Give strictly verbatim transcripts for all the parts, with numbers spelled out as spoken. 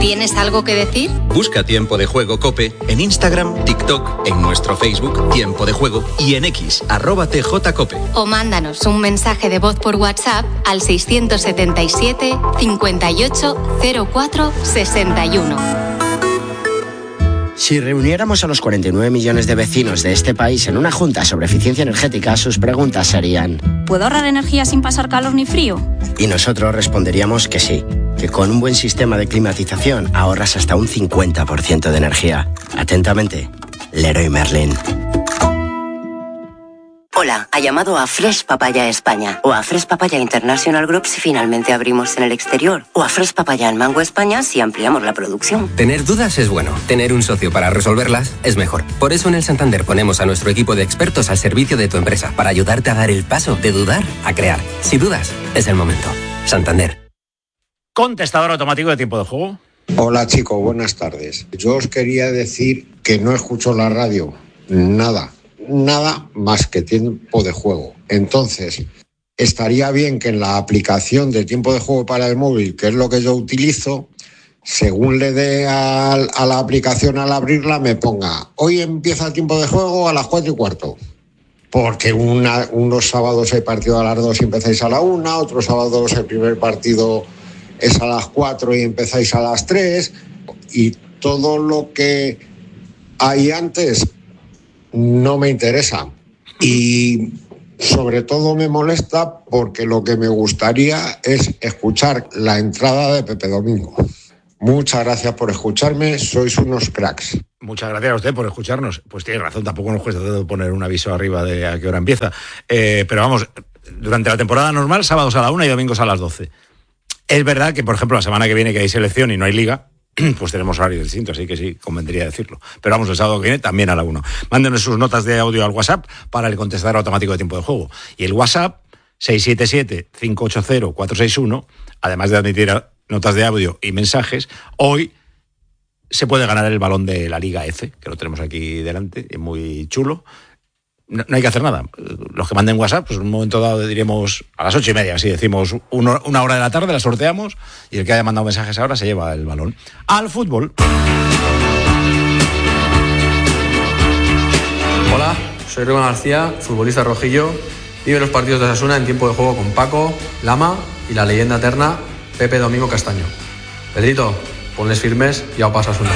¿Tienes algo que decir? Busca Tiempo de Juego COPE en Instagram, TikTok, en nuestro Facebook Tiempo de Juego y en X, arroba tjcope. O mándanos un mensaje de voz por WhatsApp al seiscientos setenta y siete, cincuenta y ocho, cero cuatro, sesenta y uno. Si reuniéramos a los cuarenta y nueve millones de vecinos de este país en una junta sobre eficiencia energética, sus preguntas serían: ¿puedo ahorrar energía sin pasar calor ni frío? Y nosotros responderíamos que sí, que con un buen sistema de climatización ahorras hasta un cincuenta por ciento de energía. Atentamente, Leroy Merlin. Hola, ha llamado a Fresh Papaya España o a Fresh Papaya International Group si finalmente abrimos en el exterior, o a Fresh Papaya en Mango España si ampliamos la producción. Tener dudas es bueno, tener un socio para resolverlas es mejor. Por eso en el Santander ponemos a nuestro equipo de expertos al servicio de tu empresa para ayudarte a dar el paso de dudar a crear. Si dudas, es el momento. Santander. Contestador automático de Tiempo de Juego. Hola chicos, buenas tardes. Yo os quería decir que no escucho la radio, nada. Nada más que Tiempo de Juego. Entonces, estaría bien que en la aplicación de Tiempo de Juego para el móvil, que es lo que yo utilizo, según le dé a, a la aplicación al abrirla, me ponga: hoy empieza el Tiempo de Juego a las cuatro y cuarto. Porque una, unos sábados hay partido a las dos y empezáis a la una, otros sábados el primer partido es a las cuatro y empezáis a las tres, y todo lo que hay antes no me interesa, y sobre todo me molesta porque lo que me gustaría es escuchar la entrada de Pepe Domingo. Muchas gracias por escucharme, sois unos cracks. Muchas gracias a usted por escucharnos. Pues tiene razón, tampoco nos cuesta tanto poner un aviso arriba de a qué hora empieza. Eh, pero vamos, durante la temporada normal, sábados a la una y domingos a las doce. Es verdad que, por ejemplo, la semana que viene que hay selección y no hay liga, pues tenemos horario distinto, así que sí, convendría decirlo. Pero vamos, el sábado que viene también a la una. Mándenos sus notas de audio al WhatsApp para el contestador automático de Tiempo de Juego. Y el WhatsApp, seis siete siete, cinco ocho cero, cuatro seis uno, además de admitir notas de audio y mensajes, hoy se puede ganar el balón de la Liga F, que lo tenemos aquí delante, es muy chulo. No, no hay que hacer nada. Los que manden WhatsApp, pues en un momento dado diremos a las ocho y media, así decimos uno, una hora de la tarde, la sorteamos y el que haya mandado mensajes ahora se lleva el balón. Al fútbol. Hola, soy Rubén García, futbolista rojillo. Vive los partidos de Osasuna en Tiempo de Juego con Paco, Lama y la leyenda eterna Pepe Domingo Castaño. Pedrito, ponles firmes y a pasa Osasuna.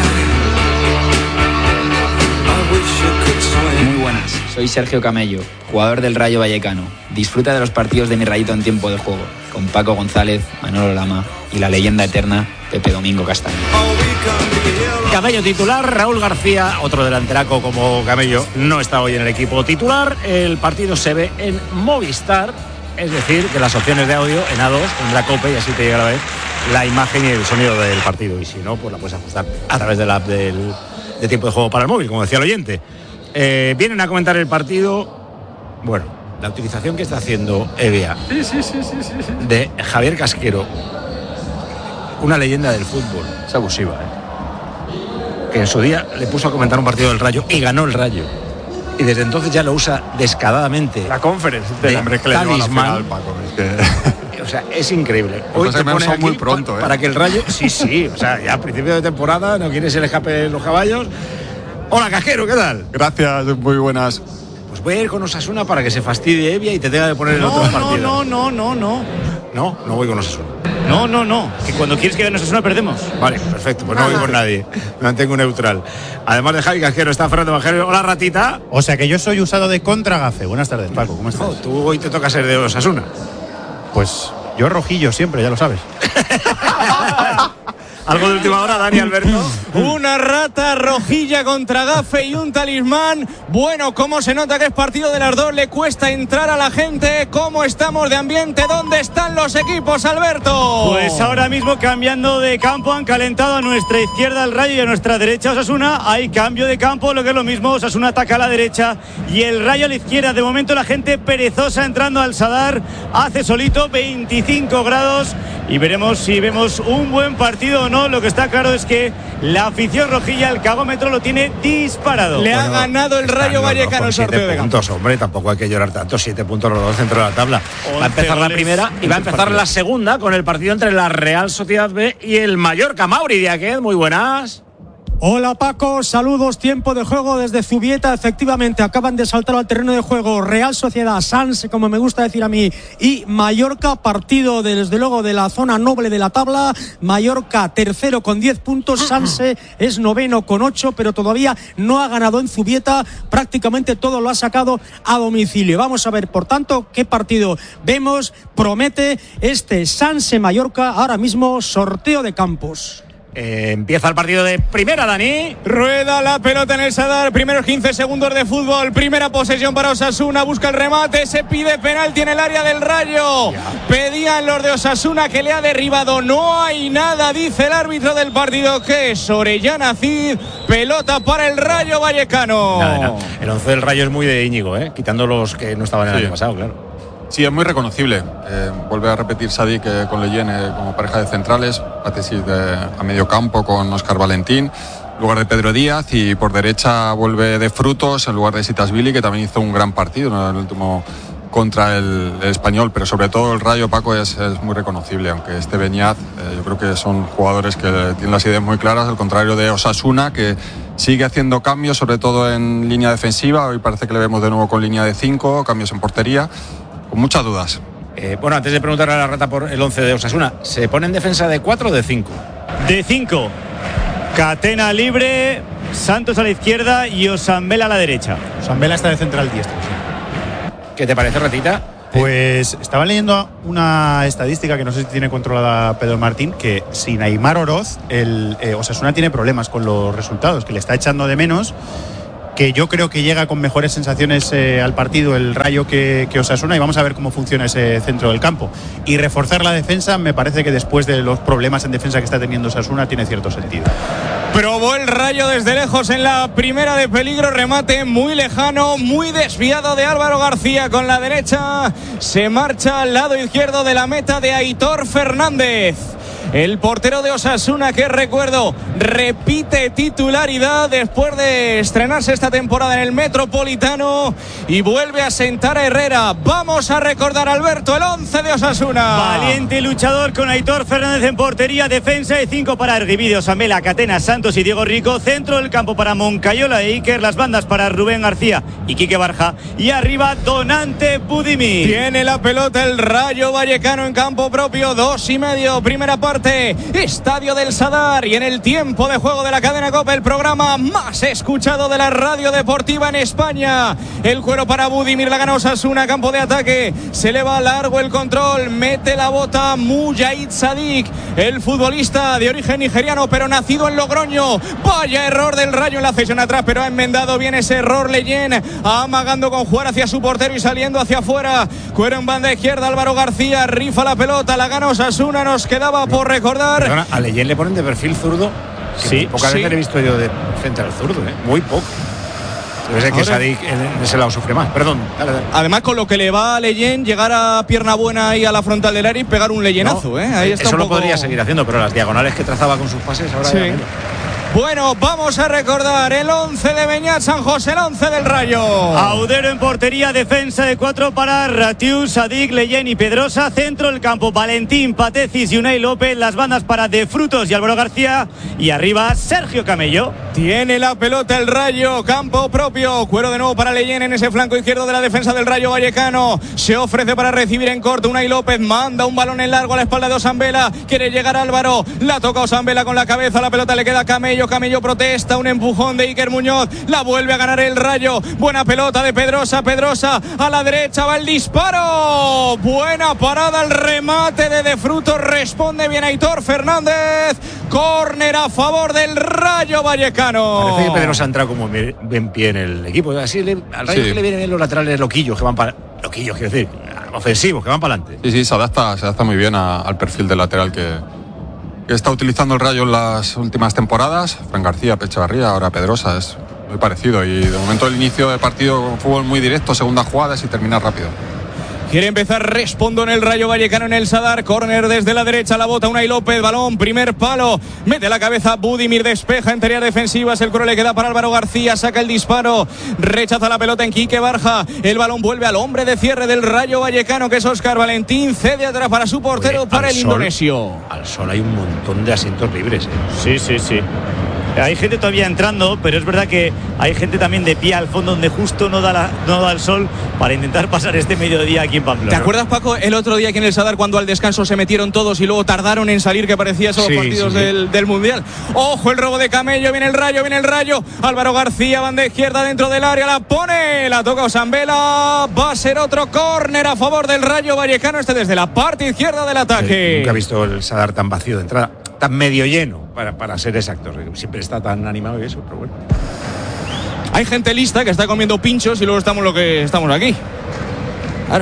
Muy buenas, soy Sergio Camello, jugador del Rayo Vallecano. Disfruta de los partidos de mi Rayito en Tiempo de Juego, con Paco González, Manolo Lama y la leyenda eterna Pepe Domingo Castaño. Camello titular, Raúl García, otro delanteraco como Camello, no está hoy en el equipo titular. El partido se ve en Movistar, es decir, que las opciones de audio en A dos tendrá COPE y así te llega a la vez la imagen y el sonido del partido. Y si no, pues la puedes ajustar a través de la app del, de Tiempo de Juego para el móvil, como decía el oyente. Eh, vienen a comentar el partido, bueno, la utilización que está haciendo Evia sí, sí, sí, sí, sí, sí. de Javier Casquero, una leyenda del fútbol. Es abusiva, ¿eh? Que en su día le puso a comentar un partido del Rayo y ganó el Rayo. Y desde entonces ya lo usa descaradamente. La conferencia del de hombre que le lleva a la final, Paco. Es que... O sea, es increíble. Hoy te pone aquí muy pronto, pa- ¿eh? para que el Rayo... Sí, sí, o sea, ya a principio de temporada no quieres el escape de los caballos. Hola, Casquero, ¿qué tal? Gracias, muy buenas. Pues voy a ir con Osasuna para que se fastidie Evia y te tenga que poner en No, otros no, partidos. no, no, no, no. No, no voy con Osasuna. No, no, no. Que cuando quieres que gane Osasuna perdemos. Vale, perfecto, pues no voy con nadie. Me mantengo neutral. Además de Javi Casquero está Fernando Evangelio. Hola, ratita. O sea que yo soy usado de contragafe. Buenas tardes, Paco, ¿cómo estás? No, tú hoy te toca ser de Osasuna. Pues yo rojillo siempre, ya lo sabes. ¿Algo de última hora, Dani Alberto? Una rata rojilla contra Gafe y un talismán. Bueno, cómo se nota que es partido de las dos. Le cuesta entrar a la gente. ¿Cómo estamos de ambiente? ¿Dónde están los equipos, Alberto? Pues ahora mismo cambiando de campo. Han calentado a nuestra izquierda el Rayo y a nuestra derecha Osasuna. Hay cambio de campo, lo que es lo mismo. Osasuna ataca a la derecha y el Rayo a la izquierda. De momento la gente perezosa entrando al Sadar. Hace solito veinticinco grados y veremos si vemos un buen partido o no. Lo que está claro es que la afición rojilla, el cagómetro lo tiene disparado. Le bueno, ha ganado el Rayo Vallecano el sorteo de puntos, hombre, tampoco hay que llorar tanto. Siete puntos los dos dentro de la tabla. Va a empezar la primera y va a empezar la segunda con el partido entre la Real Sociedad B y el Mallorca. Mauri Diaquez, muy buenas. Hola Paco, saludos, tiempo de juego desde Zubieta. Efectivamente, acaban de saltar al terreno de juego Real Sociedad, Sanse, como me gusta decir a mí, y Mallorca, partido de, desde luego de la zona noble de la tabla. Mallorca tercero con diez puntos, Sanse es noveno con ocho, pero todavía no ha ganado en Zubieta, prácticamente todo lo ha sacado a domicilio. Vamos a ver, por tanto, qué partido vemos, promete este Sanse-Mallorca, ahora mismo sorteo de campos. Eh, empieza el partido de primera, Dani. Rueda la pelota en el Sadar. Primeros quince segundos de fútbol. Primera posesión para Osasuna. Busca el remate. Se pide penalti en el área del Rayo. Ya. Pedían los de Osasuna que le ha derribado. No hay nada, dice el árbitro del partido, que es Orellana Cid. Pelota para el Rayo Vallecano. Nada, nada. El once del Rayo es muy de Íñigo, ¿eh? Quitando los que no estaban el sí. año pasado, claro. Sí, es muy reconocible. Eh, vuelve a repetir Sadik eh, con Leyen eh, como pareja de centrales, Patesis de, a medio campo con Óscar Valentín, en lugar de Pedro Díaz, y por derecha vuelve de Frutos en lugar de Sitasvili, que también hizo un gran partido, ¿no?, en el último contra el, el Español, pero sobre todo el Rayo, Paco, es, es muy reconocible, aunque este Beñat, eh, yo creo que son jugadores que tienen las ideas muy claras, al contrario de Osasuna, que sigue haciendo cambios, sobre todo en línea defensiva. Hoy parece que le vemos de nuevo con línea de cinco, cambios en portería, con muchas dudas. Eh, bueno, antes de preguntarle a la Rata por el once de Osasuna, ¿se pone en defensa de cuatro o de cinco? De cinco. Catena libre, Santos a la izquierda y Osambela a la derecha. Osambela está de central diestro. ¿Qué te parece, Ratita? Pues estaba leyendo una estadística que no sé si tiene controlada Pedro Martín, que sin Aimar Oroz, el eh, Osasuna tiene problemas con los resultados, que le está echando de menos, que yo creo que llega con mejores sensaciones eh, al partido el Rayo que, que Osasuna, y vamos a ver cómo funciona ese centro del campo. Y reforzar la defensa, me parece que después de los problemas en defensa que está teniendo Osasuna, tiene cierto sentido. Probó el Rayo desde lejos en la primera de peligro, remate muy lejano, muy desviado de Álvaro García con la derecha. Se marcha al lado izquierdo de la meta de Aitor Fernández. El portero de Osasuna, que recuerdo, repite titularidad después de estrenarse esta temporada en el Metropolitano y vuelve a sentar a Herrera. Vamos a recordar, Alberto, el once de Osasuna. Valiente luchador con Aitor Fernández en portería, defensa de cinco para Erguibide, Osambela, Catena, Santos y Diego Rico, centro del campo para Moncayola e Iker, las bandas para Rubén García y Quique Barja, y arriba Donante Budimir. Tiene la pelota el Rayo Vallecano en campo propio, dos y medio, primera parte. Estadio del Sadar, y en el tiempo de juego de la cadena COPE, el programa más escuchado de la radio deportiva en España. El cuero para Budimir, la gana Osasuna, campo de ataque, se eleva largo el control, mete la bota Mujahid Sadik, el futbolista de origen nigeriano pero nacido en Logroño. Vaya error del Rayo en la cesión atrás, pero ha enmendado bien ese error Leyen, amagando con jugar hacia su portero y saliendo hacia afuera. Cuero en banda izquierda, Álvaro García rifa la pelota, la gana Osasuna. Nos quedaba por recordar. Perdona, a Leyen le ponen de perfil zurdo. Sí, pocas sí. veces le he visto yo de frente al zurdo, ¿eh? Muy poco. Debe ser que Sadik en ese lado sufre más. Perdón, dale, dale. Además, con lo que le va a Leyen, llegar a pierna buena ahí a la frontal del área y pegar un leyenazo, no, ¿eh? Ahí está eso un lo poco... podría seguir haciendo, pero las diagonales que trazaba con sus pases ahora sí. ya menos. Bueno, vamos a recordar el once de Beñat San José, el once del Rayo. Audero en portería, defensa de cuatro para Ratiu, Sadik, Leyen y Pedrosa. Centro del campo, Valentín, Patecis y Unai López. Las bandas para De Frutos y Álvaro García. Y arriba, Sergio Camello. Tiene la pelota el Rayo, campo propio. Cuero de nuevo para Leyen en ese flanco izquierdo de la defensa del Rayo Vallecano. Se ofrece para recibir en corto. Unai López manda un balón en largo a la espalda de Osambela. Quiere llegar Álvaro. La toca Osambela con la cabeza. La pelota le queda a Camello. Camello protesta, un empujón de Iker Muñoz, la vuelve a ganar el Rayo. Buena pelota de Pedrosa, Pedrosa a la derecha, va el disparo. Buena parada, el remate de De Frutos, responde bien Aitor Fernández. Córner a favor del Rayo Vallecano. Parece que Pedrosa entra como bien pie en el equipo. Así le, al Rayo sí. que le vienen bien los laterales loquillos que van para loquillos, quiero decir, ofensivos que van para adelante. Sí, sí, se adapta, se adapta muy bien a, al perfil del lateral que que está utilizando el Rayo en las últimas temporadas. Fran García, Pechavarría, ahora Pedrosa, es muy parecido, y de momento el inicio de partido con fútbol muy directo, segunda jugada y termina rápido. Quiere empezar Respondo en el Rayo Vallecano en el Sadar. Córner desde la derecha, la bota Unai López. Balón, primer palo. Mete la cabeza Budimir, despeja en tareas defensivas. El coro le queda para Álvaro García. Saca el disparo. Rechaza la pelota en Quique Barja. El balón vuelve al hombre de cierre del Rayo Vallecano, que es Óscar Valentín. Cede atrás para su portero, Oye, para el sol, indonesio. Al sol hay un montón de asientos libres. ¿eh? Sí, sí, sí. Hay gente todavía entrando, pero es verdad que hay gente también de pie al fondo donde justo no da, la, no da el sol para intentar pasar este mediodía aquí en Pamplona. ¿Te acuerdas, Paco, el otro día aquí en el Sadar cuando al descanso se metieron todos y luego tardaron en salir, que parecía esos sí, partidos sí, del, sí. del Mundial? ¡Ojo, el robo de Camello! Viene el Rayo, viene el Rayo. Álvaro García, banda izquierda dentro del área, la pone, la toca Osambela. Va a ser otro córner a favor del Rayo Vallecano, este desde la parte izquierda del ataque. Sí, nunca he visto el Sadar tan vacío de entrada, tan medio lleno, para, para ser exactos. Siempre está tan animado y eso, pero bueno. Hay gente lista que está comiendo pinchos y luego estamos lo que estamos aquí. Claro.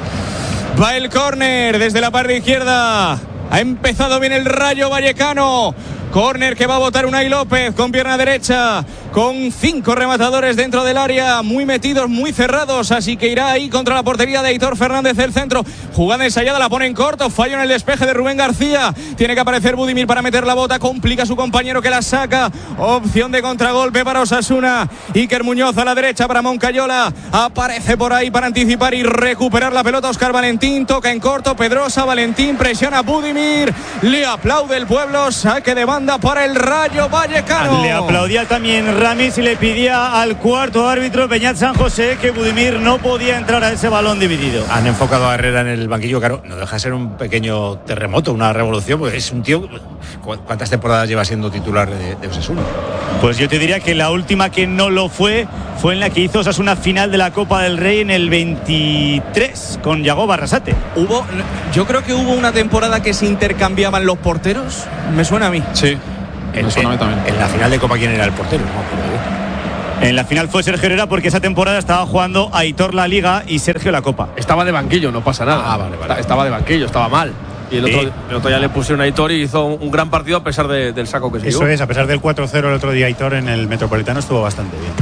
Va el córner desde la parte izquierda. Ha empezado bien el Rayo Vallecano. Córner que va a botar Unai López con pierna derecha, con cinco rematadores dentro del área, muy metidos, muy cerrados, así que irá ahí contra la portería de Aitor Fernández del centro. Jugada ensayada, la pone en corto, fallo en el despeje de Rubén García. Tiene que aparecer Budimir para meter la bota, complica a su compañero que la saca. Opción de contragolpe para Osasuna. Iker Muñoz a la derecha para Moncayola. Aparece por ahí para anticipar y recuperar la pelota Óscar Valentín. Toca en corto, Pedrosa, Valentín presiona a Budimir. Le aplaude el pueblo, saque de banda para el Rayo Vallecano. Le aplaudía también Ramis y le pedía al cuarto árbitro Beñat San José que Budimir no podía entrar a ese balón dividido. Han enfocado a Herrera en el banquillo, claro, no deja de ser un pequeño terremoto, una revolución, porque es un tío. ¿Cuántas temporadas lleva siendo titular de, de Osasuna? Pues yo te diría que la última que no lo fue fue en la que hizo Osasuna final de la Copa del Rey en el veintitrés con Yago Barrasate. Hubo, yo creo que hubo una temporada que se intercambiaban los porteros. Me suena a mí. Sí. En, me suena a mí también. En la final de Copa, ¿quién era el portero? No me acuerdo bien. En la final fue Sergio Herrera, porque esa temporada estaba jugando Aitor la Liga y Sergio la Copa. Estaba de banquillo, no pasa nada. Ah, vale, vale. Estaba de banquillo, estaba mal. Y el otro, sí. el otro día le pusieron a Aitor y hizo un gran partido a pesar de, del saco que se dio. Eso es, a pesar del cuatro cero el otro día Aitor en el Metropolitano estuvo bastante bien.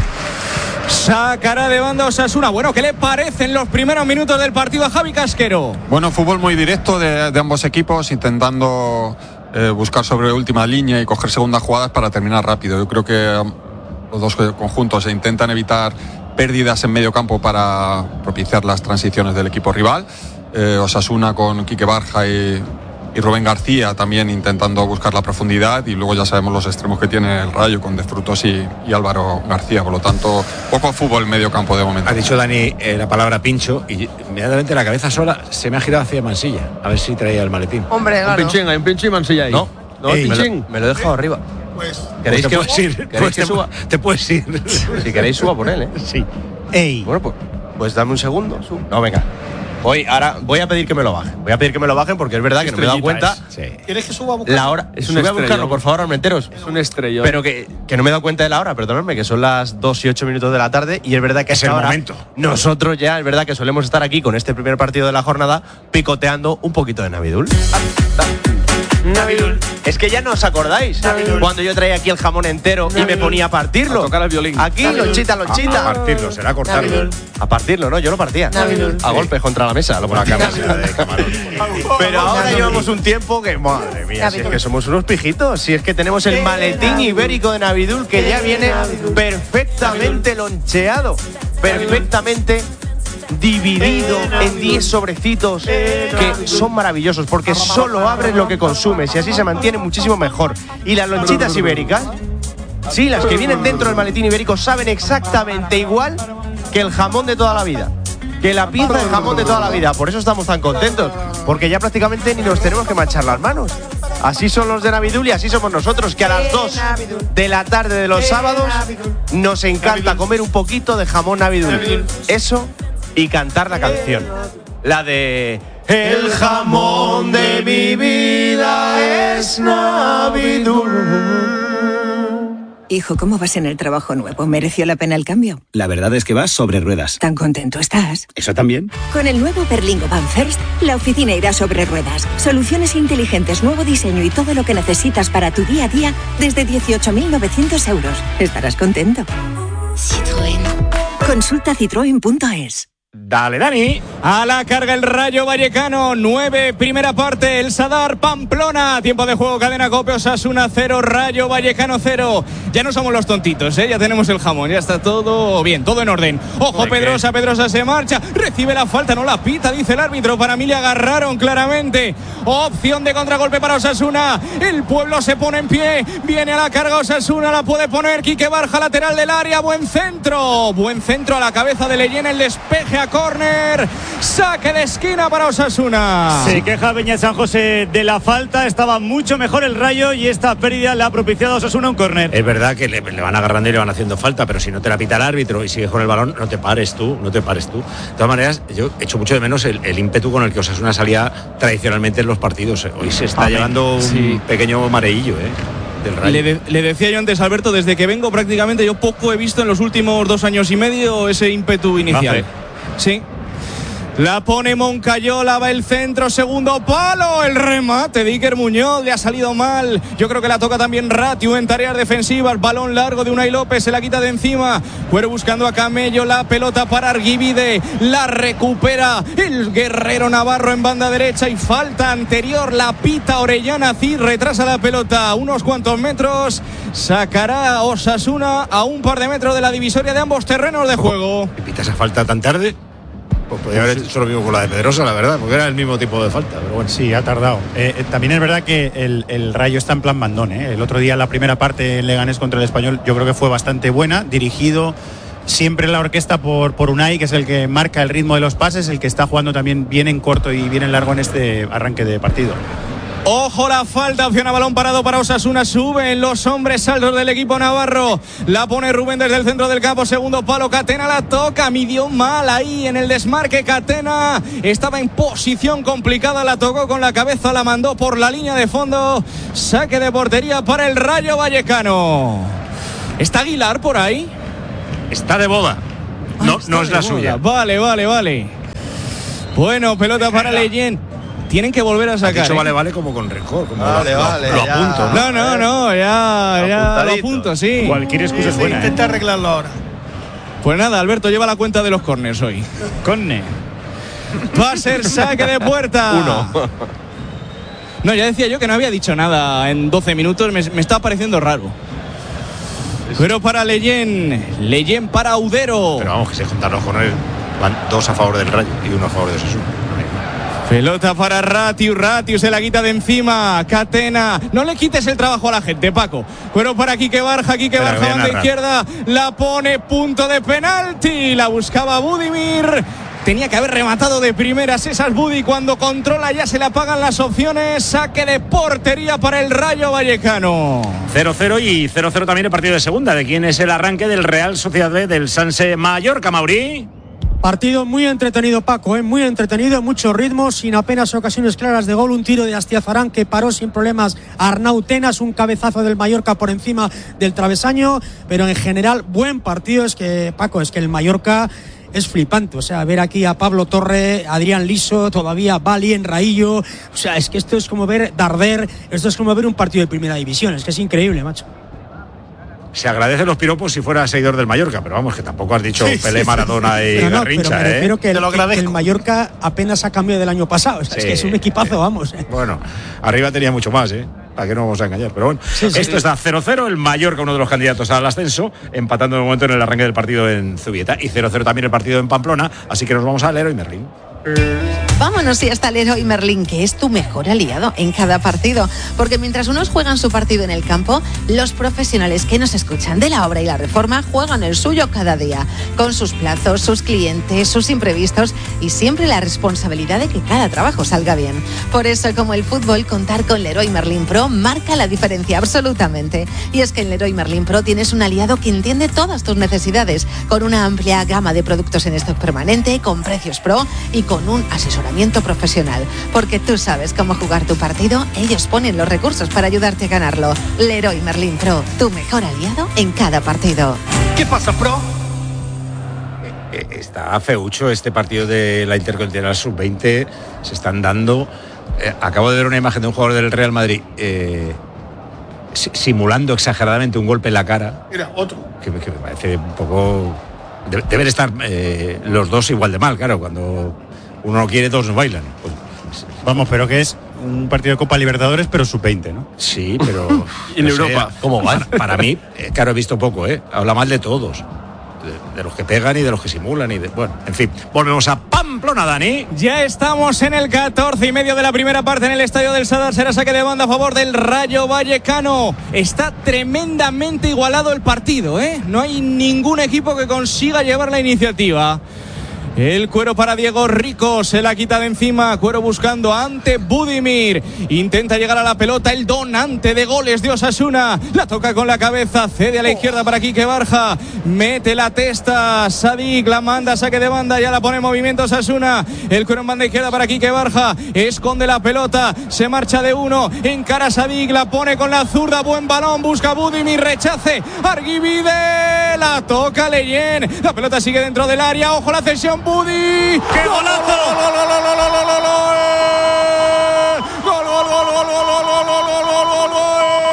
Sacará de banda Osasuna. Bueno, ¿qué le parecen los primeros minutos del partido a Javi Casquero? Bueno, fútbol muy directo de, de ambos equipos, intentando eh, buscar sobre última línea y coger segundas jugadas para terminar rápido. Yo creo que um, los dos conjuntos se intentan evitar pérdidas en medio campo para propiciar las transiciones del equipo rival. Eh, Osasuna con Quique Barja y, y Rubén García también intentando buscar la profundidad, y luego ya sabemos los extremos que tiene el Rayo con De Frutos y, y Álvaro García. Por lo tanto, poco fútbol en medio campo de momento. Ha dicho Dani eh, la palabra pincho y inmediatamente la cabeza sola se me ha girado hacia Mansilla, a ver si traía el maletín. Hombre, claro. Un pinchín, hay un pinchín y Mansilla ahí. No, no, Ey, pinchín. Me lo, me lo he dejado arriba. Pues, ¿Queréis pues te que puedes ir? ¿Queréis Pues que te, suba? Te puedes ir. Si queréis suba por él, ¿eh? Sí. Ey. Bueno, pues, pues dame un segundo. Sub. No, venga. Voy, ahora voy a pedir que me lo bajen. Voy a pedir que me lo bajen porque es verdad que no me he dado cuenta. Sí. ¿Quieres que suba a buscarlo? La hora. Es un Sube a buscarlo, por favor, Armenteros. Es un estrellón. Pero que, que no me he dado cuenta de la hora, perdonadme, que son las dos y ocho minutos de la tarde y es verdad que es el ahora momento. Nosotros ya es verdad que solemos estar aquí con este primer partido de la jornada picoteando un poquito de Navidul. Navidul. Es que ya no os acordáis Navidul. Cuando yo traía aquí el jamón entero Navidul. Y me ponía a partirlo. A tocar el violín. Aquí, Navidul. lonchita, lonchita. A, a partirlo, será cortarlo. Navidul. A partirlo, ¿no? Yo lo partía. Navidul. A golpes contra la mesa. Lo la cabeza de camarón. Pero ahora llevamos un tiempo que, madre mía, si es que somos unos pijitos. Si es que tenemos el maletín ibérico de Navidul que ya viene perfectamente loncheado. Perfectamente dividido en diez sobrecitos que son maravillosos porque solo abres lo que consumes y así se mantiene muchísimo mejor. Y las lonchitas ibéricas, sí, las que vienen dentro del maletín ibérico saben exactamente igual que el jamón de toda la vida, que la pieza de jamón de toda la vida. Por eso estamos tan contentos, porque ya prácticamente ni nos tenemos que manchar las manos. Así son los de Navidul y así somos nosotros, que a las dos de la tarde de los sábados nos encanta comer un poquito de jamón Navidul. Eso y cantar la canción, la de el jamón de mi vida es Navidul. Hijo, ¿cómo vas en el trabajo nuevo? ¿Mereció la pena el cambio? La verdad es que vas sobre ruedas. ¿Tan contento estás? ¿Eso también? Con el nuevo Berlingo Van First, la oficina irá sobre ruedas. Soluciones inteligentes, nuevo diseño y todo lo que necesitas para tu día a día desde dieciocho mil novecientos euros. Estarás contento. Citroën. Consulta citroen punto es. Dale, Dani. A la carga el Rayo Vallecano, nueve, primera parte, el Sadar Pamplona, tiempo de juego, cadena COPE, Osasuna cero, Rayo Vallecano cero. Ya no somos los tontitos, ¿eh? Ya tenemos el jamón, ya está todo bien, todo en orden. Ojo, Pedrosa, Pedrosa se marcha, recibe la falta, no la pita, dice el árbitro, para mí le agarraron claramente. Opción de contragolpe para Osasuna, el pueblo se pone en pie, viene a la carga Osasuna, la puede poner Quique Barja, lateral del área, buen centro, buen centro a la cabeza de Leyen, el despeje a córner. Saque de esquina para Osasuna. Se queja Beñat San José de la falta. Estaba mucho mejor el Rayo y esta pérdida le ha propiciado a Osasuna un córner. Es verdad que le, le van agarrando y le van haciendo falta, pero si no te la pita el árbitro y sigues con el balón, no te pares tú, no te pares tú. De todas maneras, yo echo mucho de menos el, el ímpetu con el que Osasuna salía tradicionalmente en los partidos. Hoy se está Amén. llevando un sí. pequeño mareillo, ¿eh? Le, de, le decía yo antes, Alberto, desde que vengo prácticamente yo poco he visto en los últimos dos años y medio ese ímpetu inicial. Sí. La pone Moncayola, va el centro, segundo palo, el remate de Iker Muñoz, le ha salido mal. Yo creo que la toca también Ratiu en tareas defensivas, balón largo de Unai López, se la quita de encima. Cuero buscando a Camello, la pelota para Argibide, la recupera el guerrero Navarro en banda derecha y falta anterior, la pita Orellana Cid, retrasa la pelota unos cuantos metros, sacará a Osasuna a un par de metros de la divisoria de ambos terrenos de juego. ¿Y pita esa falta tan tarde? Pues podría haber hecho lo mismo con la de Pedrosa, la verdad, porque era el mismo tipo de falta, pero bueno. Sí, ha tardado. Eh, eh, también es verdad que el, el Rayo está en plan mandón, ¿eh? El otro día, la primera parte en Leganés contra el Español, yo creo que fue bastante buena, dirigido siempre la orquesta por, por Unai, que es el que marca el ritmo de los pases, el que está jugando también bien en corto y bien en largo en este arranque de partido. Ojo la falta, opción a balón parado para Osasuna, suben los hombres saldos del equipo navarro, la pone Rubén desde el centro del campo, segundo palo, Catena la toca, midió mal ahí en el desmarque, Catena estaba en posición complicada, la tocó con la cabeza, la mandó por la línea de fondo, saque de portería para el Rayo Vallecano. ¿Está Aguilar por ahí? Está de boda, no, ah, no es la boda. Suya. Vale, vale, vale. Bueno, pelota para Leyen. Tienen que volver a sacar. Eso ¿eh? vale, vale como con rencor. Como vale, lo, vale. Lo, lo apunto. ¿no? no, no, no, ya, ya lo apunto, sí. Cualquier excusa es buena. Intenta arreglarlo ahora. Pues nada, Alberto lleva la cuenta de los córners hoy. Corne. Va a ser saque de puerta. Uno. No, ya decía yo que no había dicho nada en doce minutos. Me, me está pareciendo raro. Pero para Leyen, Leyen para Audero. Pero vamos, que se juntan los córners. Van dos a favor del Rayo y uno a favor de Osasuna. Pelota para Ratiu, Ratiu se la quita de encima, Catena, no le quites el trabajo a la gente, Paco. Pero para Quique Barja, Quique Barja, banda izquierda, la pone, punto de penalti, la buscaba Budimir. Tenía que haber rematado de primeras esas Budi, cuando controla ya se le apagan las opciones, saque de portería para el Rayo Vallecano. cero cero y cero cero también el partido de segunda, de quién es el arranque del Real Sociedad B del Sanse Mallorca, Maurí. Partido muy entretenido, Paco, ¿eh? muy entretenido, mucho ritmo, sin apenas ocasiones claras de gol, un tiro de Astiazarán que paró sin problemas a Arnau Tenas, un cabezazo del Mallorca por encima del travesaño, pero en general buen partido. Es que, Paco, es que el Mallorca es flipante, o sea, ver aquí a Pablo Torre, Adrián Liso, todavía Bali en Raillo, o sea, es que esto es como ver Darder, esto es como ver un partido de primera división, es que es increíble, macho. Se agradecen los piropos si fuera seguidor del Mallorca, pero vamos, que tampoco has dicho sí, Pelé, sí, Maradona sí. y pero no, Garrincha, pero me refiero ¿eh? que el, que el Mallorca apenas ha cambiado del año pasado, o sea, sí. es que es un equipazo, vamos. ¿eh? Bueno, arriba tenía mucho más, ¿eh? ¿Para qué no vamos a engañar? Pero bueno, sí, sí, esto sí. está cero cero, el Mallorca, uno de los candidatos al ascenso, empatando de momento en el arranque del partido en Zubieta, y cero cero también el partido en Pamplona, así que nos vamos al Leroy Merlin. Vámonos y hasta Leroy Merlin, que es tu mejor aliado en cada partido, porque mientras unos juegan su partido en el campo, los profesionales que nos escuchan de la obra y la reforma juegan el suyo cada día, con sus plazos, sus clientes, sus imprevistos y siempre la responsabilidad de que cada trabajo salga bien. Por eso, como el fútbol, contar con Leroy Merlin Pro marca la diferencia absolutamente. Y es que en Leroy Merlin Pro tienes un aliado que entiende todas tus necesidades, con una amplia gama de productos en stock permanente, con precios pro y con un asesoramiento profesional. Porque tú sabes cómo jugar tu partido, ellos ponen los recursos para ayudarte a ganarlo. Leroy Merlin Pro, tu mejor aliado en cada partido. ¿Qué pasa, Pro? Está feucho este partido de la Intercontinental sub veinte. Se están dando... Eh, acabo de ver una imagen de un jugador del Real Madrid eh, simulando exageradamente un golpe en la cara. Mira, otro. Que, que me parece un poco... De, deben estar eh, los dos igual de mal, claro, cuando... Uno no quiere, dos no bailan. Pues, vamos, pero que es un partido de Copa Libertadores, pero sub veinte, ¿no? Sí, pero... en no Europa, sé, ¿cómo van? Para, para mí, eh, claro, he visto poco, ¿eh? Habla mal de todos. De, de los que pegan y de los que simulan y de... Bueno, en fin. Volvemos a Pamplona, Dani. Ya estamos en el catorce y medio de la primera parte en el Estadio del Sadar. Será saque de banda a favor del Rayo Vallecano. Está tremendamente igualado el partido, ¿eh? No hay ningún equipo que consiga llevar la iniciativa. El Cuero para Diego Rico, se la quita de encima. Cuero buscando ante Budimir. Intenta llegar a la pelota el donante de goles de Osasuna. La toca con la cabeza, cede a la izquierda para Quique Barja. Mete la testa Sadik, la manda, saque de banda, ya la pone en movimiento Osasuna. El Cuero en banda izquierda para Quique Barja. Esconde la pelota, se marcha de uno. Encara a Sadik, la pone con la zurda. Buen balón, busca Budimir, rechace. Arguibide, la toca Leyen. La pelota sigue dentro del área. Ojo la cesión. Budi. ¡Qué golazo! ¡Gol, gol, gol, gol, gol, gol, gol! ¡Gol, gol, gol, gol, gol, gol, gol, gol, gol, gol!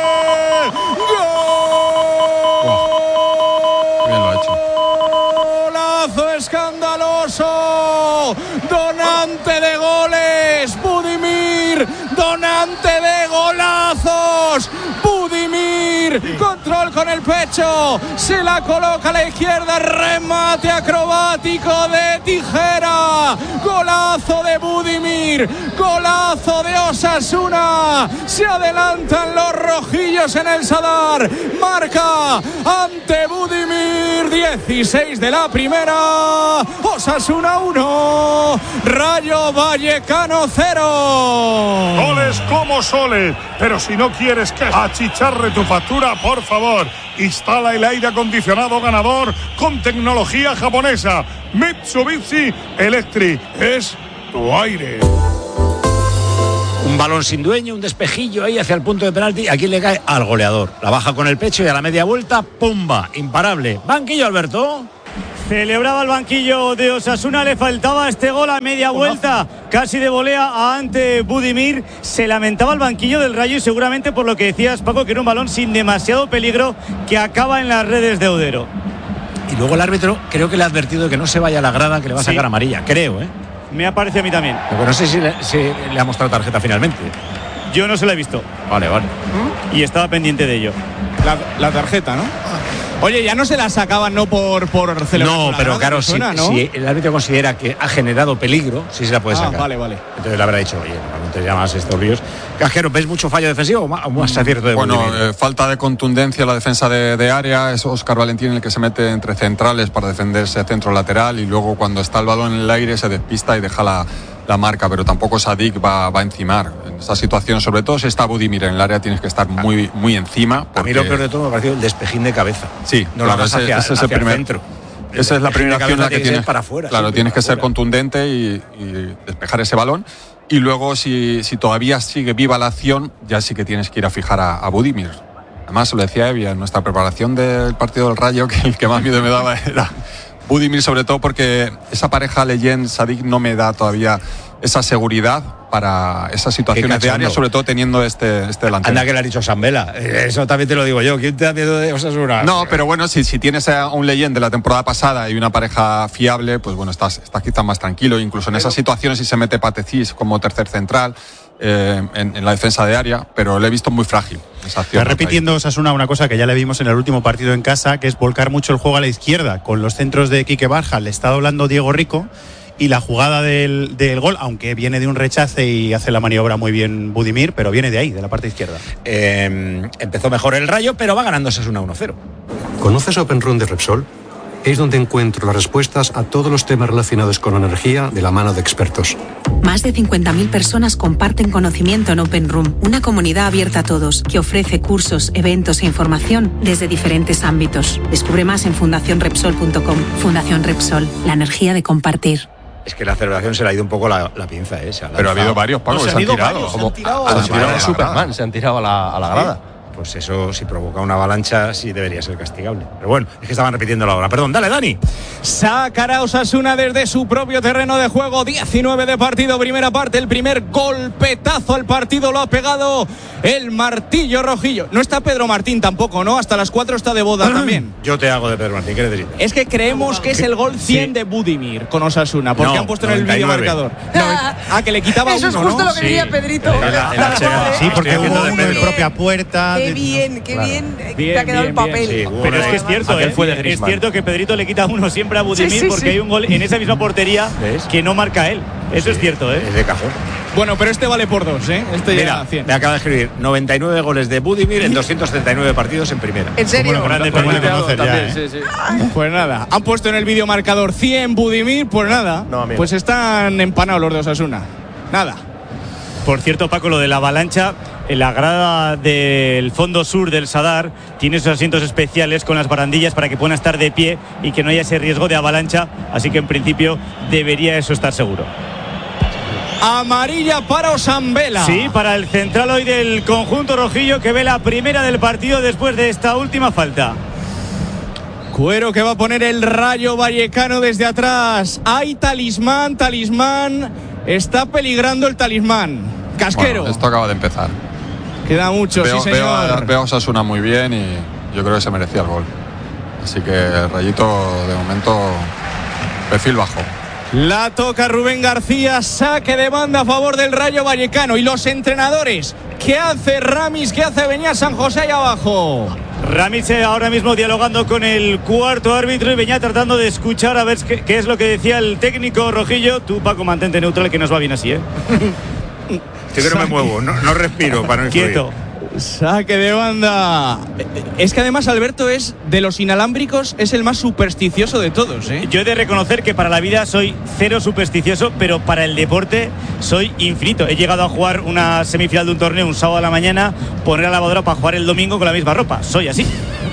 Bien lo ha hecho. ¡Golazo escandaloso! Donante de goles, Budimir. Donante de golazos, Budimir. Control con el pecho, se la coloca a la izquierda, remate acrobático de tijera. Golazo de Budimir, golazo de Osasuna. Se adelantan los rojillos en el Sadar. Marca ante Budimir, dieciséis de la primera. Osasuna uno, Rayo Vallecano cero. Goles como soles, pero si no quieres que achicharre tu factura, por favor, instala el aire acondicionado ganador con tecnología japonesa. Mitsubishi Electric es tu aire. Un balón sin dueño, un despejillo ahí hacia el punto de penalti. Aquí le cae al goleador. La baja con el pecho y a la media vuelta, ¡pumba! Imparable. Banquillo, Alberto. Celebraba el banquillo de Osasuna, le faltaba este gol a media vuelta, casi de volea ante Budimir. Se lamentaba el banquillo del Rayo y seguramente por lo que decías, Paco, que era un balón sin demasiado peligro que acaba en las redes de Odero. Y luego el árbitro creo que le ha advertido de que no se vaya a la grada, que le va a sacar Sí. amarilla, creo, ¿eh? Me ha parecido a mí también. Pero no sé si le, si le ha mostrado tarjeta finalmente. Yo no se la he visto. Vale, vale. Y estaba pendiente de ello. La, la tarjeta, ¿no? Oye, ya no se la sacaban, no por, por celebrar. No, la pero grada, claro, me si, suena, ¿no? si el árbitro considera que ha generado peligro, sí se la puede Ah, sacar. vale, vale. Entonces le habrá dicho, oye, no te llamas estos líos. Casquero, ¿ves mucho fallo defensivo o más, o más acierto de Bueno, Budimir? eh, falta de contundencia en la defensa de, de área. Es Óscar Valentín el que se mete entre centrales para defenderse centro lateral y luego cuando está el balón en el aire se despista y deja la, la marca, pero tampoco Sadik va, va a encimar. En esta situación, sobre todo si está Budimir en el área, tienes que estar muy, muy encima. A mí lo peor de todo me ha parecido el despejín de cabeza. Sí, no claro, lo hagas ese, hacia, ese es hacia el primer, el centro. Esa es la primera acción en la que tiene tienes para afuera. Claro, siempre, tienes que para ser afuera. contundente y, y despejar ese balón. Y luego, si, si todavía sigue viva la acción, ya sí que tienes que ir a fijar a, a Budimir. Además, lo decía Evia, en nuestra preparación del partido del Rayo, que el que más miedo me daba era Budimir, sobre todo porque esa pareja Leyen-Sadik no me da todavía esa seguridad para esas situaciones de área, sobre todo teniendo este, este delantero. Anda que le ha dicho Sambela. Eso también te lo digo yo. ¿Quién te da miedo de Osasuna? No, pero bueno, si, si tienes a un Leyen de la temporada pasada y una pareja fiable, pues bueno, estás, estás quizás más tranquilo. Incluso en esas situaciones, si se mete Patecís como tercer central eh, en, en la defensa de área, pero lo he visto muy frágil. Esa acción. Está repitiendo Osasuna una cosa que ya le vimos en el último partido en casa, que es volcar mucho el juego a la izquierda. Con los centros de Quique Barja le está doblando Diego Rico. Y la jugada del, del gol, aunque viene de un rechace y hace la maniobra muy bien Budimir, pero viene de ahí, de la parte izquierda. Eh, empezó mejor el Rayo, pero va ganando Osasuna uno cero. ¿Conoces Open Room de Repsol? Es donde encuentro las respuestas a todos los temas relacionados con la energía de la mano de expertos. Más de cincuenta mil personas comparten conocimiento en Open Room, una comunidad abierta a todos que ofrece cursos, eventos e información desde diferentes ámbitos. Descubre más en fundación repsol punto com. Fundación Repsol, la energía de compartir. Es que la celebración se le ha ido un poco la, la pinza, ¿eh? Se ha Pero ha habido varios, Paco, No, que se han tirado. Como, se han tirado a Superman, se han tirado a la, a la grada. Pues eso, si provoca una avalancha, sí debería ser castigable. Pero bueno, es que estaban repitiendo la hora. Perdón, dale, Dani. Sacará Osasuna desde su propio terreno de juego. diecinueve de partido, primera parte. El primer golpetazo al partido lo ha pegado el martillo rojillo. No está Pedro Martín tampoco, ¿no? Hasta las cuatro está de boda también. Yo te hago de Pedro Martín, ¿qué necesitas? Es que creemos que es el gol cien sí. de Budimir con Osasuna, porque no, han puesto en el vídeo marcador. No, ah, que le quitaba Eso uno, es justo ¿no? lo que quería sí. Pedrito. El, el, el, sí, porque hubo uno en propia puerta. Qué bien, qué claro. bien, bien te ha quedado bien, el papel. Sí, pero es que es cierto, ¿eh? Fue de es cierto que Pedrito le quita uno siempre a Budimir sí, sí, porque sí. hay un gol en esa misma portería ¿ves? Que no marca él. Eso sí, es cierto, ¿eh? Es de cajón. Bueno, pero este vale por dos, ¿eh? Este Mira, ya cien. Me acaba de escribir noventa y nueve goles de Budimir en doscientos treinta y nueve partidos en primera. ¿En serio? Como grande, pues, conocer ya, ¿eh? sí, sí. Pues nada, han puesto en el vídeo marcador cien Budimir, pues nada, no, pues están empanados los de Osasuna. Nada. Por cierto, Paco, lo de la avalancha, en la grada del fondo sur del Sadar tiene esos asientos especiales con las barandillas para que puedan estar de pie y que no haya ese riesgo de avalancha, así que en principio debería eso estar seguro. Amarilla para Osambela. Sí, para el central hoy del conjunto rojillo que ve la primera del partido después de esta última falta. Cuero que va a poner el Rayo Vallecano desde atrás. Hay talismán, talismán. Está peligrando el talismán. Casquero. Bueno, esto acaba de empezar. Queda mucho, veo, sí señor. Veo a, veo a Osasuna muy bien y yo creo que se merecía el gol. Así que el Rayito de momento perfil bajo. La toca Rubén García, saque de banda a favor del Rayo Vallecano. Y los entrenadores, ¿qué hace Ramis? ¿Qué hace Beñat San José ahí abajo? Ramis ahora mismo dialogando con el cuarto árbitro y Beñat tratando de escuchar a ver qué, qué es lo que decía el técnico rojillo. Tú, Paco, mantente neutral, que nos va bien así, ¿eh? Estoy que no me muevo, no, no respiro para no influir. Quieto. Saque de banda. Es que además Alberto es de los inalámbricos, es el más supersticioso de todos, ¿eh? Yo he de reconocer que para la vida soy cero supersticioso, pero para el deporte soy infinito. He llegado a jugar una semifinal de un torneo un sábado a la mañana, poner a la lavadora para jugar el domingo con la misma ropa. Soy así.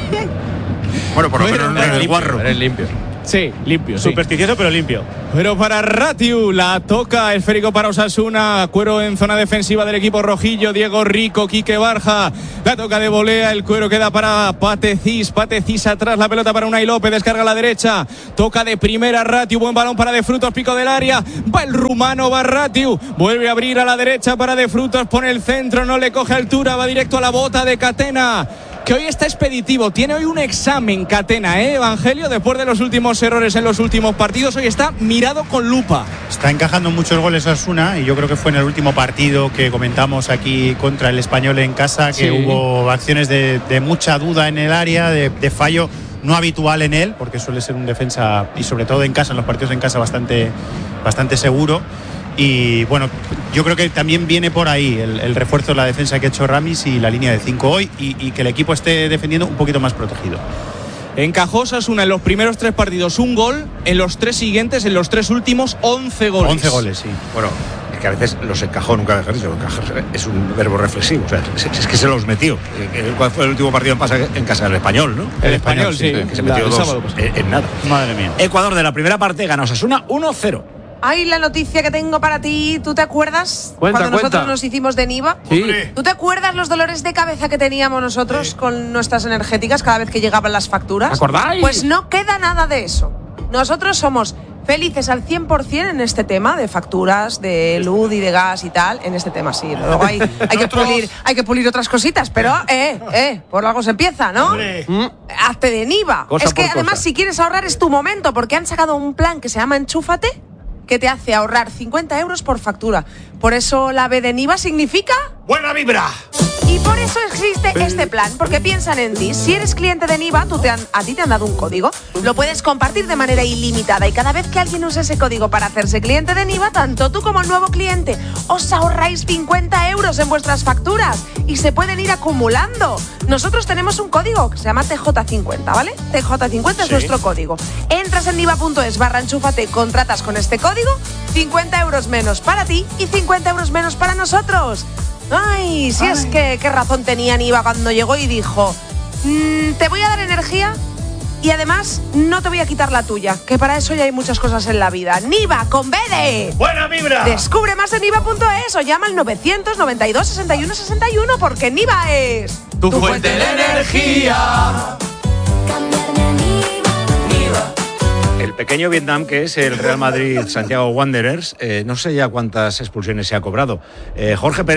Bueno, por lo menos no eres guarro. Eres limpio. Sí, limpio. Sí. Supersticioso, pero limpio. Pero para Ratiu, la toca esférico para Osasuna. Cuero en zona defensiva del equipo rojillo. Diego Rico, Quique Barja. La toca de volea. El Cuero queda para Patecis. Patecis atrás. La pelota para Unai López. Descarga a la derecha. Toca de primera Ratiu. Buen balón para De Frutos. Pico del área. Va el rumano. Va Ratiu. Vuelve a abrir a la derecha para De Frutos. Pone el centro. No le coge altura. Va directo a la bota de Catena, que hoy está expeditivo, tiene hoy un examen Catena, ¿eh, Evangelio? Después de los últimos errores en los últimos partidos, hoy está mirado con lupa. Está encajando muchos goles Osasuna y yo creo que fue en el último partido que comentamos aquí contra el Español en casa, que sí. Hubo acciones de, de mucha duda en el área, de, de fallo no habitual en él, porque suele ser un defensa, y sobre todo en casa, en los partidos en casa, bastante, bastante seguro. Y bueno, yo creo que también viene por ahí el, el refuerzo de la defensa que ha hecho Ramis y la línea de cinco hoy, y, y que el equipo esté defendiendo un poquito más protegido. Encajó Osasuna en los primeros tres partidos un gol, en los tres siguientes, en los tres últimos, once goles. once goles, sí. Bueno, es que a veces los encajó, nunca mejor dicho, encajar es un verbo reflexivo, o sea, es, es que se los metió. ¿Cuál fue el último partido en, pasa, en casa? El Español, ¿no? El, el Español, sí, sí, que se metió dos sábado, pues. en, en nada. Madre mía. Ecuador de la primera parte gana Osasuna uno cero. Ay, la noticia que tengo para ti, ¿tú te acuerdas? Cuenta, cuando nosotros cuenta. nos hicimos de Niva. Sí. ¿Tú te acuerdas los dolores de cabeza que teníamos nosotros sí. con nuestras energéticas cada vez que llegaban las facturas? ¿Acordáis? Pues no queda nada de eso. Nosotros somos felices al cien por ciento en este tema de facturas, de luz y de gas y tal. En este tema sí. Luego hay, hay, que, pulir, hay que pulir otras cositas, pero eh, eh, por algo se empieza, ¿no? ¿Mm? Hazte de Niva. Cosa es que además cosa. Si quieres ahorrar es tu momento, porque han sacado un plan que se llama Enchúfate, que te hace ahorrar cincuenta euros por factura. Por eso la B de Niva significa... ¡Buena vibra! Y por eso existe este plan, porque piensan en ti. Si eres cliente de Niva, tú te han, a ti te han dado un código. Lo puedes compartir de manera ilimitada y cada vez que alguien use ese código para hacerse cliente de Niva, tanto tú como el nuevo cliente os ahorráis cincuenta euros en vuestras facturas y se pueden ir acumulando. Nosotros tenemos un código que se llama T J cincuenta, ¿vale? T J cincuenta es sí. nuestro código. Entras en niva.es barra enchúfate, contratas con este código, cincuenta euros menos para ti y cincuenta euros menos para nosotros. Ay, si Ay. es que qué razón tenía Niva cuando llegó y dijo, mmm, te voy a dar energía y además no te voy a quitar la tuya, que para eso ya hay muchas cosas en la vida. Niva con B de... ¡Buena vibra! Descubre más en niva.es o llama al novecientos noventa y dos sesenta y uno sesenta y uno porque Niva es... Tu, tu fuente, fuente de energía. El pequeño Vietnam, que es el Real Madrid Santiago Wanderers, eh, no sé ya cuántas expulsiones se ha cobrado. Eh, Jorge Pérez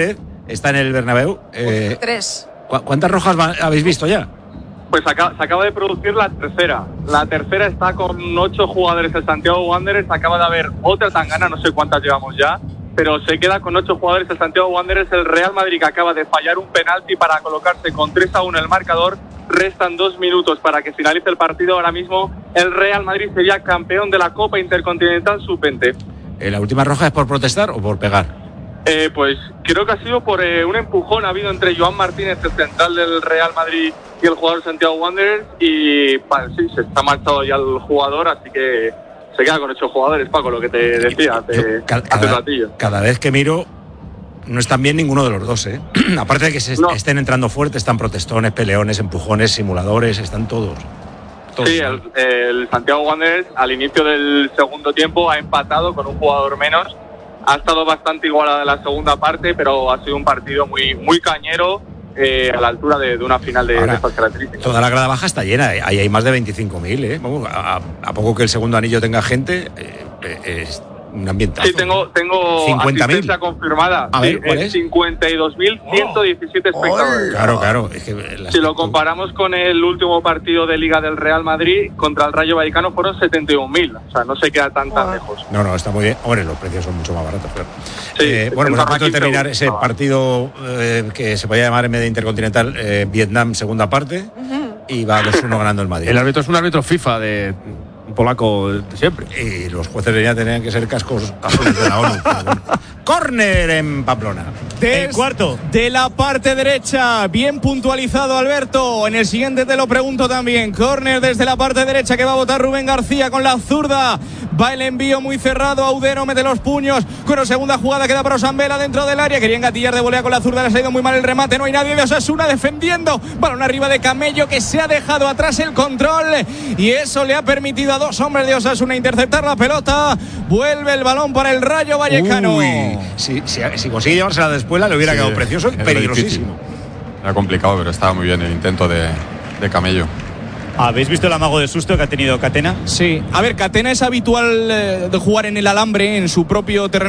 está en el Bernabéu. Eh, Tres. ¿cu- ¿Cuántas rojas va- habéis visto ya? Pues acaba, se acaba de producir la tercera. La tercera está con ocho jugadores el Santiago Wanderers. Acaba de haber otra tangana, no sé cuántas llevamos ya, pero se queda con ocho jugadores el Santiago Wanderers. El Real Madrid, que acaba de fallar un penalti para colocarse con tres a uno el marcador. Restan dos minutos para que finalice el partido. Ahora mismo el Real Madrid sería campeón de la Copa Intercontinental sub veinte. Eh, ¿La última roja es por protestar o por pegar? Eh, pues creo que ha sido por eh, un empujón ha habido entre Joan Martínez, el central del Real Madrid, y el jugador Santiago Wanderers, y pa, sí, se está marchado ya el jugador, así que se queda con ocho jugadores, Paco, lo que te decía hace, Ca- hace un cada, ratillo. cada vez que miro, no están bien ninguno de los dos, ¿eh? Aparte de que se No. estén entrando fuerte, están protestones, peleones, empujones, simuladores, están todos. todos Sí, el, el Santiago Wanderers al inicio del segundo tiempo ha empatado con un jugador menos. Ha estado bastante igualada en la segunda parte, pero ha sido un partido muy, muy cañero, eh, a la altura de, de una final de, Ahora, de estas características. Toda la grada baja está llena, ¿eh? Ahí hay más de veinticinco mil, ¿eh? Vamos, a, a poco que el segundo anillo tenga gente, eh, eh, es un ambientazo. Sí, tengo, tengo cincuenta mil. asistencia confirmada. A ver, Sí, ¿cuál eh, es? cincuenta y dos mil ciento diecisiete espectadores. Claro, claro. Es que las- Si lo comparamos con el último partido de Liga del Real Madrid contra el Rayo Vallecano, fueron setenta y un mil. O sea, no se queda tan, tan lejos. No, no, está muy bien. Hombre, los precios son mucho más baratos, pero... Sí, Eh, bueno, pues a punto de quince terminar euros. ese partido eh, que se podía llamar en medio intercontinental, eh, Vietnam, segunda parte, y va dos uno ganando el Madrid. El árbitro es un árbitro FIFA de un polaco de siempre. Y los jueces ya tenían que ser cascos azules de la ONU. pero bueno. Córner en Pamplona. El cuarto. De la parte derecha, bien puntualizado Alberto. En el siguiente te lo pregunto también. Córner desde la parte derecha que va a botar Rubén García con la zurda. Va el envío muy cerrado. Audero mete los puños. Bueno, segunda jugada queda para Osambela dentro del área. Quería engatillar de volea con la zurda. Le ha salido muy mal el remate. No hay nadie de Osasuna defendiendo. Balón arriba de Camello, que se ha dejado atrás el control. Y eso le ha permitido a dos hombres de Osasuna interceptar la pelota. Vuelve el balón para el Rayo Vallecano. Uy, si, si, si consigue llevársela después, le hubiera Sí, quedado precioso y era peligrosísimo. difícil. Era complicado, pero estaba muy bien el intento de, de Camello. ¿Habéis visto el amago de susto que ha tenido Catena? Sí. A ver, Catena es habitual eh, de jugar en el alambre, en su propio terreno